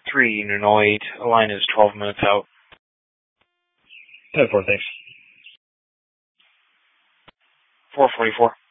3, Union 08. Line is 12 minutes out. 10-4, thanks. 444.